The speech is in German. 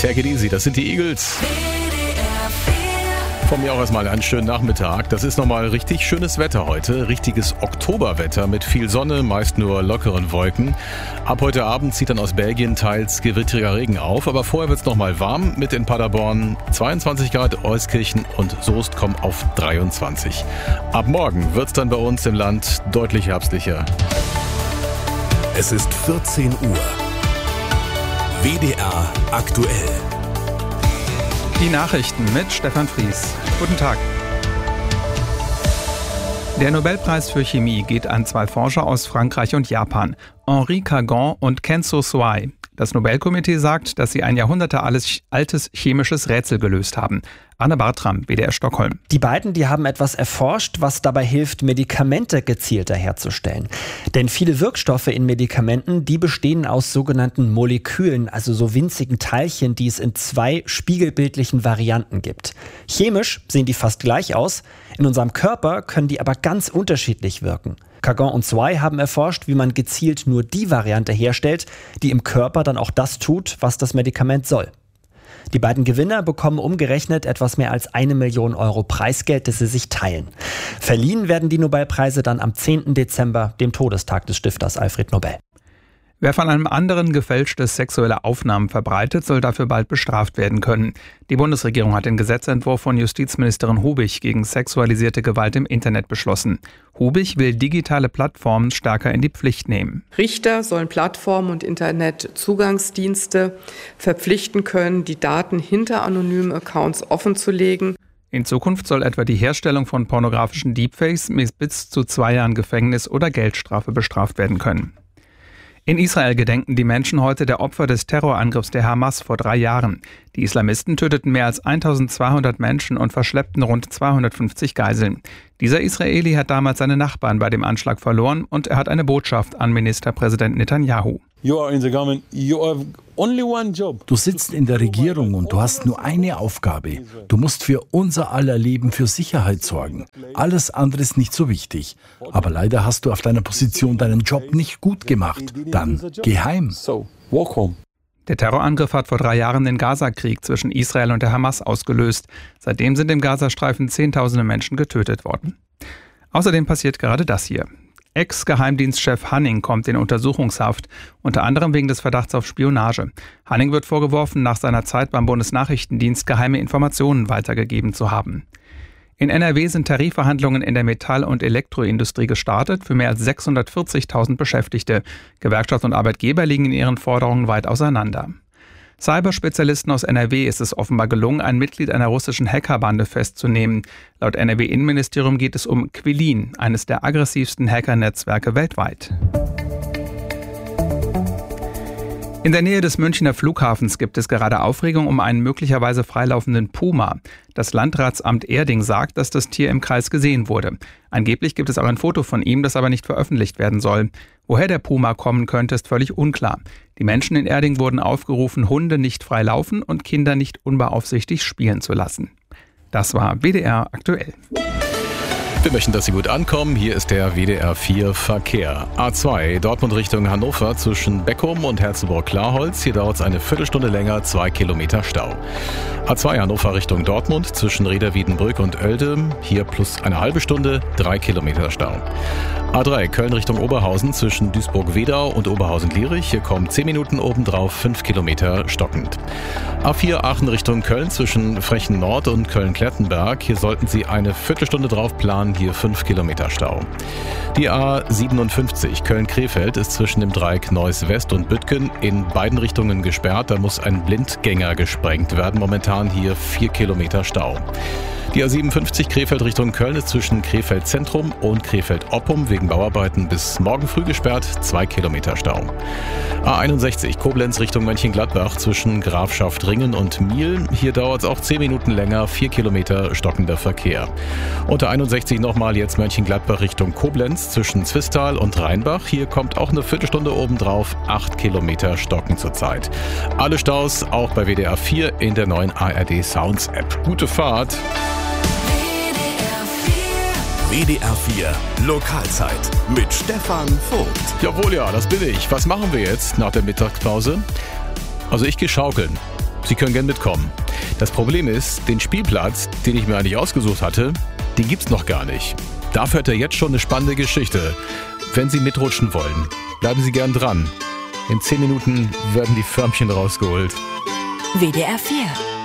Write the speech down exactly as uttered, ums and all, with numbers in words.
Take it easy, das sind die Eagles. Von mir auch erstmal einen schönen Nachmittag. Das ist nochmal richtig schönes Wetter heute. Richtiges Oktoberwetter mit viel Sonne, meist nur lockeren Wolken. Ab heute Abend zieht dann aus Belgien teils gewittriger Regen auf. Aber vorher wird es nochmal warm mit in Paderborn. zweiundzwanzig Grad, Euskirchen und Soest kommen auf dreiundzwanzig. Ab morgen wird es dann bei uns im Land deutlich herbstlicher. Es ist vierzehn Uhr. W D R aktuell. Die Nachrichten mit Stefan Fries. Guten Tag. Der Nobelpreis für Chemie geht an zwei Forscher aus Frankreich und Japan, Henri Cagon und Kenzo Swai. Das Nobelkomitee sagt, dass sie ein jahrhundertealtes chemisches Rätsel gelöst haben. Anne Bartram, W D R Stockholm. Die beiden, die haben etwas erforscht, was dabei hilft, Medikamente gezielter herzustellen. Denn viele Wirkstoffe in Medikamenten, die bestehen aus sogenannten Molekülen, also so winzigen Teilchen, die es in zwei spiegelbildlichen Varianten gibt. Chemisch sehen die fast gleich aus, in unserem Körper können die aber ganz unterschiedlich wirken. Cagon und Swai haben erforscht, wie man gezielt nur die Variante herstellt, die im Körper dann auch das tut, was das Medikament soll. Die beiden Gewinner bekommen umgerechnet etwas mehr als eine Million Euro Preisgeld, das sie sich teilen. Verliehen werden die Nobelpreise dann am zehnten Dezember, dem Todestag des Stifters Alfred Nobel. Wer von einem anderen gefälschte sexuelle Aufnahmen verbreitet, soll dafür bald bestraft werden können. Die Bundesregierung hat den Gesetzentwurf von Justizministerin Hubig gegen sexualisierte Gewalt im Internet beschlossen. Hubig will digitale Plattformen stärker in die Pflicht nehmen. Richter sollen Plattformen und Internetzugangsdienste verpflichten können, die Daten hinter anonymen Accounts offenzulegen. In Zukunft soll etwa die Herstellung von pornografischen Deepfakes mit bis zu zwei Jahren Gefängnis oder Geldstrafe bestraft werden können. In Israel gedenken die Menschen heute der Opfer des Terrorangriffs der Hamas vor drei Jahren. Die Islamisten töteten mehr als eintausendzweihundert Menschen und verschleppten rund zweihundertfünfzig Geiseln. Dieser Israeli hat damals seine Nachbarn bei dem Anschlag verloren und er hat eine Botschaft an Ministerpräsident Netanyahu. Du sitzt in der Regierung und du hast nur eine Aufgabe. Du musst für unser aller Leben für Sicherheit sorgen. Alles andere ist nicht so wichtig. Aber leider hast du auf deiner Position deinen Job nicht gut gemacht. Dann geh heim. Der Terrorangriff hat vor drei Jahren den Gaza-Krieg zwischen Israel und der Hamas ausgelöst. Seitdem sind im Gazastreifen Zehntausende Menschen getötet worden. Außerdem passiert gerade das hier. Ex-Geheimdienstchef Hanning kommt in Untersuchungshaft, unter anderem wegen des Verdachts auf Spionage. Hanning wird vorgeworfen, nach seiner Zeit beim Bundesnachrichtendienst geheime Informationen weitergegeben zu haben. In N R W sind Tarifverhandlungen in der Metall- und Elektroindustrie gestartet für mehr als sechshundertvierzigtausend Beschäftigte. Gewerkschaft und Arbeitgeber liegen in ihren Forderungen weit auseinander. Cyberspezialisten aus N R W ist es offenbar gelungen, ein Mitglied einer russischen Hackerbande festzunehmen. Laut N R W-Innenministerium geht es um Quilin, eines der aggressivsten Hackernetzwerke weltweit. In der Nähe des Münchner Flughafens gibt es gerade Aufregung um einen möglicherweise freilaufenden Puma. Das Landratsamt Erding sagt, dass das Tier im Kreis gesehen wurde. Angeblich gibt es auch ein Foto von ihm, das aber nicht veröffentlicht werden soll. Woher der Puma kommen könnte, ist völlig unklar. Die Menschen in Erding wurden aufgerufen, Hunde nicht frei laufen und Kinder nicht unbeaufsichtigt spielen zu lassen. Das war W D R aktuell. Wir möchten, dass Sie gut ankommen. Hier ist der W D R vier Verkehr. A zwei, Dortmund Richtung Hannover zwischen Beckum und Herzogenburg-Klarholz. Hier dauert es eine Viertelstunde länger, zwei Kilometer Stau. A zwei Hannover Richtung Dortmund zwischen Reda-Wiedenbrück und Oelde. Hier plus eine halbe Stunde, drei Kilometer Stau. A drei, Köln Richtung Oberhausen zwischen Duisburg-Wedau und Oberhausen-Lierich. Hier kommen zehn Minuten obendrauf, fünf Kilometer stockend. A vier, Aachen Richtung Köln zwischen Frechen Nord und Köln-Klettenberg. Hier sollten Sie eine Viertelstunde drauf planen, hier fünf Kilometer Stau. Die A siebenundfünfzig, Köln-Krefeld, ist zwischen dem Dreieck Neuss West und Büttgen in beiden Richtungen gesperrt. Da muss ein Blindgänger gesprengt werden. Momentan hier vier Kilometer Stau. Die A siebenundfünfzig Krefeld Richtung Köln ist zwischen Krefeld Zentrum und Krefeld Oppum wegen Bauarbeiten bis morgen früh gesperrt, zwei Kilometer Stau. A einundsechzig Koblenz Richtung Mönchengladbach zwischen Grafschaft Ringen und Miel. Hier dauert es auch zehn Minuten länger, vier Kilometer stockender Verkehr. Unter einundsechzig nochmal jetzt Mönchengladbach Richtung Koblenz zwischen Zwistal und Rheinbach. Hier kommt auch eine Viertelstunde obendrauf, acht Kilometer stocken zurzeit. Alle Staus auch bei W D R vier in der neuen A R D Sounds App. Gute Fahrt! W D R vier Lokalzeit mit Stefan Vogt. Jawohl, ja, das bin ich. Was machen wir jetzt nach der Mittagspause? Also ich gehe schaukeln. Sie können gern mitkommen. Das Problem ist, den Spielplatz, den ich mir eigentlich ausgesucht hatte, den gibt's noch gar nicht. Dafür hat er jetzt schon eine spannende Geschichte. Wenn Sie mitrutschen wollen, bleiben Sie gern dran. In zehn Minuten werden die Förmchen rausgeholt. W D R vier